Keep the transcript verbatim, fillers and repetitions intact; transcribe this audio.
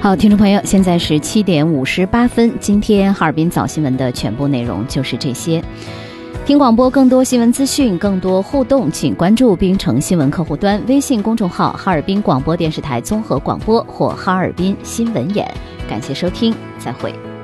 好，听众朋友，现在是七点五十八分，今天哈尔滨早新闻的全部内容就是这些。听广播更多新闻资讯，更多互动，请关注冰城新闻客户端微信公众号哈尔滨广播电视台综合广播或哈尔滨新闻眼。感谢收听，再会。